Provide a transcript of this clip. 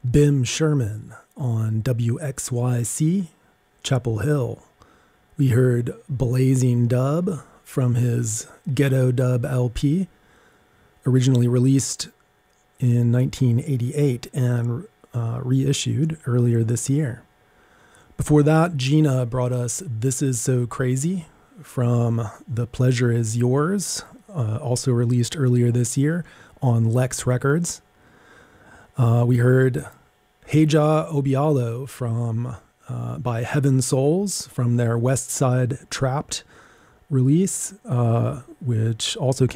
Bim Sherman on WXYC, Chapel Hill. We heard Blazing Dub from his Ghetto Dub LP, originally released in 1988 and reissued earlier this year. Before that, Gina brought us This Is So Crazy from The Pleasure Is Yours, also released earlier this year on Lex Records. We heard Heja Obialo by Heaven Souls from their West Side Trapped release, which also